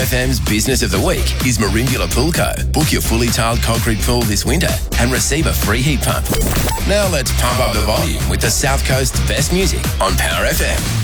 FM's Business of the Week is Marimbula Pool Co. Book your fully tiled concrete pool this winter and receive a free heat pump. Now let's pump up the volume with the South Coast's best music on Power FM.